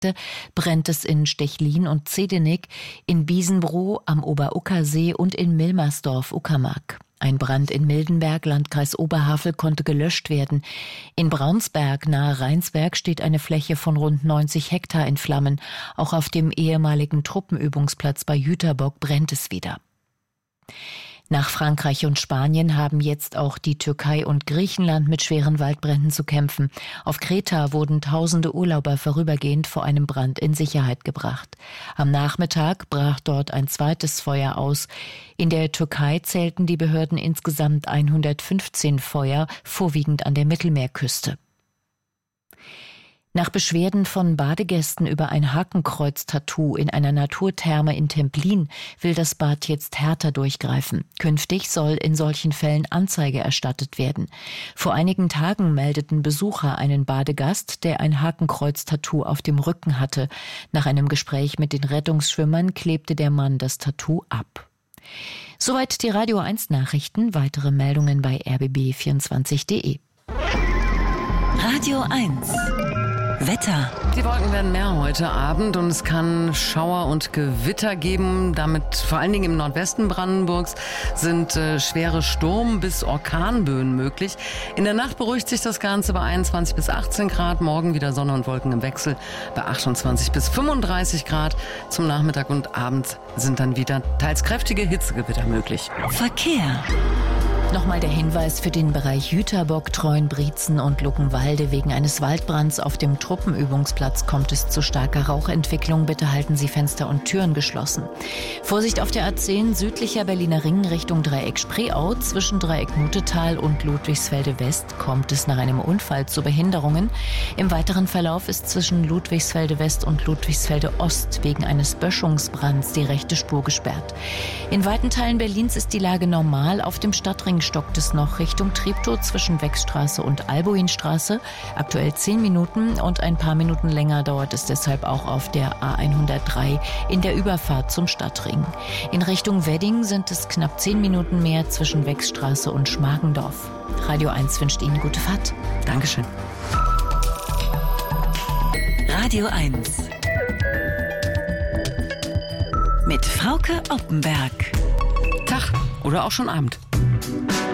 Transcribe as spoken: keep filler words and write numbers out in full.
Märkte brennt es in Stechlin und Zedenik, in Biesenbroh am Ober-Ucker-See und in Milmersdorf-Uckermark. Ein Brand in Mildenberg, Landkreis Oberhavel, konnte gelöscht werden. In Braunsberg nahe Rheinsberg steht eine Fläche von rund neunzig Hektar in Flammen. Auch auf dem ehemaligen Truppenübungsplatz bei Jüterbock brennt es wieder. Nach Frankreich und Spanien haben jetzt auch die Türkei und Griechenland mit schweren Waldbränden zu kämpfen. Auf Kreta wurden tausende Urlauber vorübergehend vor einem Brand in Sicherheit gebracht. Am Nachmittag brach dort ein zweites Feuer aus. In der Türkei zählten die Behörden insgesamt hundertfünfzehn Feuer, vorwiegend an der Mittelmeerküste. Nach Beschwerden von Badegästen über ein Hakenkreuz-Tattoo in einer Naturtherme in Templin will das Bad jetzt härter durchgreifen. Künftig soll in solchen Fällen Anzeige erstattet werden. Vor einigen Tagen meldeten Besucher einen Badegast, der ein Hakenkreuz-Tattoo auf dem Rücken hatte. Nach einem Gespräch mit den Rettungsschwimmern klebte der Mann das Tattoo ab. Soweit die Radio eins Nachrichten. Weitere Meldungen bei r b b vierundzwanzig punkt d e. Radio eins Wetter. Die Wolken werden mehr heute Abend und es kann Schauer und Gewitter geben. Damit vor allen Dingen im Nordwesten Brandenburgs sind äh, schwere Sturm- bis Orkanböen möglich. In der Nacht beruhigt sich das Ganze bei einundzwanzig bis achtzehn Grad. Morgen wieder Sonne und Wolken im Wechsel bei achtundzwanzig bis fünfunddreißig Grad. Zum Nachmittag und Abend sind dann wieder teils kräftige Hitzegewitter möglich. Verkehr. Nochmal der Hinweis für den Bereich Jüterbock, Treuenbrietzen und Luckenwalde. Wegen eines Waldbrands auf dem Truppenübungsplatz kommt es zu starker Rauchentwicklung. Bitte halten Sie Fenster und Türen geschlossen. Vorsicht auf der A zehn, südlicher Berliner Ring Richtung Dreieck Spreeau. Zwischen Dreieck Mutetal und Ludwigsfelde West kommt es nach einem Unfall zu Behinderungen. Im weiteren Verlauf ist zwischen Ludwigsfelde West und Ludwigsfelde Ost wegen eines Böschungsbrands die rechte Spur gesperrt. In weiten Teilen Berlins ist die Lage normal. Auf dem Stadtring stockt es noch Richtung Treptow zwischen Wechstraße und Albuinstraße. Aktuell zehn Minuten und ein paar Minuten länger dauert es deshalb auch auf der A hundertdrei in der Überfahrt zum Stadtring. In Richtung Wedding sind es knapp zehn Minuten mehr zwischen Wechstraße und Schmargendorf. Radio eins wünscht Ihnen gute Fahrt. Dankeschön. Radio eins mit Frauke Oppenberg. Tag oder auch schon Abend.